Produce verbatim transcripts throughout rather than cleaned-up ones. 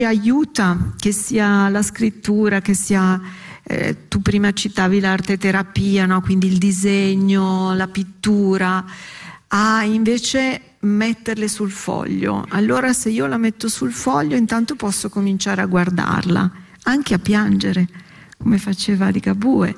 Aiuta, che sia la scrittura, che sia, eh, tu prima citavi l'arte terapia, no? Quindi il disegno, la pittura, a invece metterle sul foglio. Allora se io la metto sul foglio, intanto posso cominciare a guardarla, anche a piangere, come faceva Ligabue.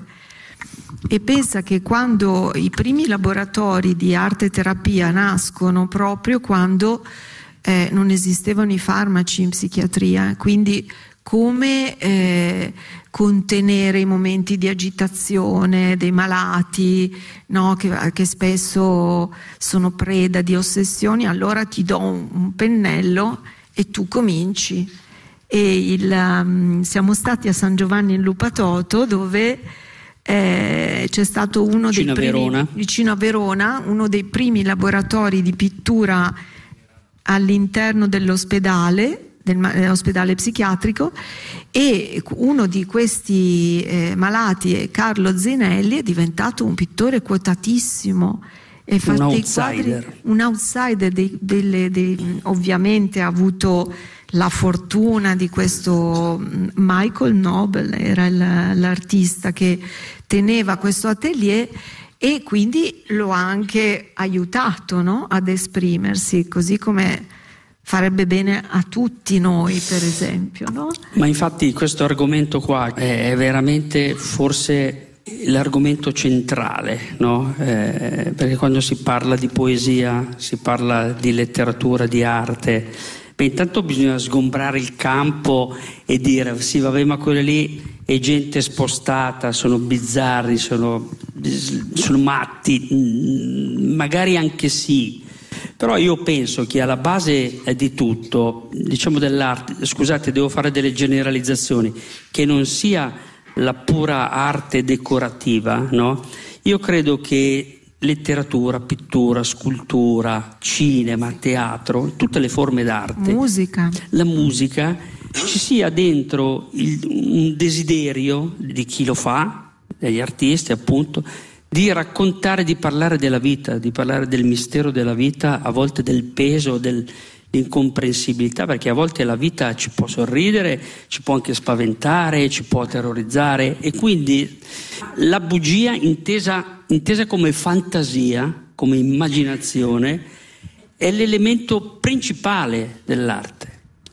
E pensa che quando i primi laboratori di arte terapia nascono proprio quando eh, non esistevano i farmaci in psichiatria, quindi come eh, contenere i momenti di agitazione dei malati, no? che, che spesso sono preda di ossessioni. Allora ti do un, un pennello e tu cominci. E il, um, siamo stati a San Giovanni in Lupatoto, dove eh, c'è stato uno vicino dei primi, Verona. vicino a Verona, uno dei primi laboratori di pittura all'interno dell'ospedale, dell'ospedale psichiatrico, e uno di questi eh, malati, Carlo Zinelli, è diventato un pittore quotatissimo. E un dei outsider, quadri, un outsider dei, delle, dei, ovviamente ha avuto la fortuna di questo Michael Nobel, era il, l'artista che teneva questo atelier, e quindi lo ha anche aiutato, no? Ad esprimersi, così come farebbe bene a tutti noi, per esempio, no? Ma infatti questo argomento qua è veramente forse l'argomento centrale, no? Eh, perché quando si parla di poesia, si parla di letteratura, di arte, beh, intanto bisogna sgombrare il campo e dire sì, vabbè, ma quelle lì è gente spostata, sono bizzarri, sono, sono matti, magari anche sì. Però io penso che alla base di tutto, diciamo dell'arte, scusate, devo fare delle generalizzazioni, che non sia la pura arte decorativa, no? Io credo che letteratura, pittura, scultura, cinema, teatro, tutte le forme d'arte, musica, la musica, ci sia dentro il, un desiderio di chi lo fa, degli artisti appunto, di raccontare, di parlare della vita, di parlare del mistero della vita, a volte del peso, dell'incomprensibilità, perché a volte la vita ci può sorridere, ci può anche spaventare, ci può terrorizzare, e quindi la bugia intesa, intesa come fantasia, come immaginazione, è l'elemento principale dell'arte.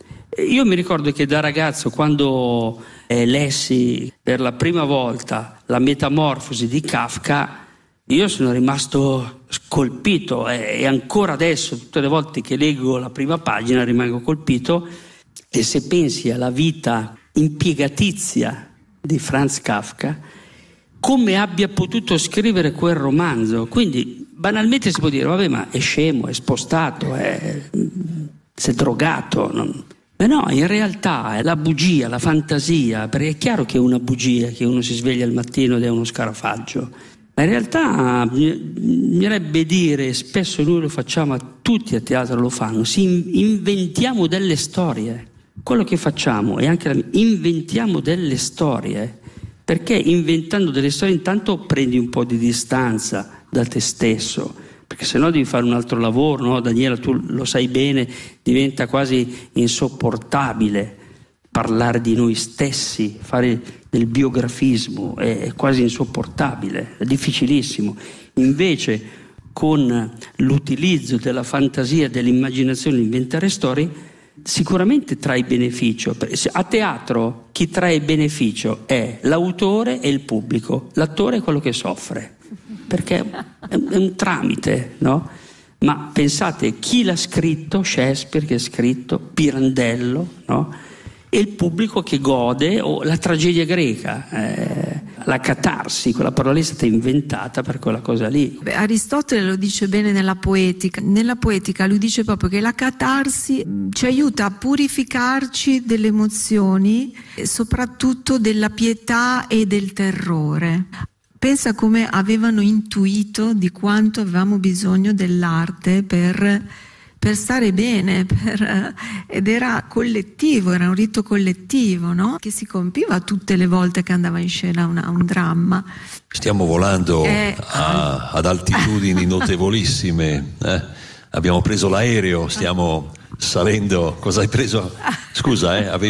Io mi ricordo che da ragazzo, quando eh, lessi per la prima volta La Metamorfosi di Kafka, io sono rimasto scolpito, eh, e ancora adesso, tutte le volte che leggo la prima pagina, rimango colpito. E se pensi alla vita impiegatizia di Franz Kafka, come abbia potuto scrivere quel romanzo. Quindi banalmente si può dire, vabbè, ma è scemo, è spostato, è, si è drogato, non... Ma no, in realtà è la bugia, la fantasia, perché è chiaro che è una bugia che uno si sveglia al mattino ed è uno scarafaggio. Ma in realtà bisognerebbe dire, spesso noi lo facciamo, a tutti a teatro lo fanno, si inventiamo delle storie. Quello che facciamo è anche la, inventiamo delle storie, perché inventando delle storie intanto prendi un po' di distanza da te stesso, perché se no devi fare un altro lavoro, no? Daniela, tu lo sai bene, diventa quasi insopportabile parlare di noi stessi, fare del biografismo, è, è quasi insopportabile, è difficilissimo. Invece con l'utilizzo della fantasia, dell'immaginazione, inventare storie, sicuramente trai beneficio. A teatro chi trae beneficio è l'autore e il pubblico, l'attore è quello che soffre, perché è un tramite, no? Ma pensate, chi l'ha scritto, Shakespeare che ha scritto, Pirandello, no? E il pubblico che gode, o la tragedia greca, eh, la catarsi, quella parola lì è stata inventata per quella cosa lì. Beh, Aristotele lo dice bene nella poetica. Nella poetica lui dice proprio che la catarsi ci aiuta a purificarci delle emozioni, soprattutto della pietà e del terrore. Pensa come avevano intuito di quanto avevamo bisogno dell'arte per, per stare bene, per, ed era collettivo, era un rito collettivo, no? Che si compiva tutte le volte che andava in scena una, un dramma. Stiamo volando eh, a, ad altitudini notevolissime, eh? Abbiamo preso l'aereo, stiamo salendo, cosa hai preso? Scusa, eh, avevi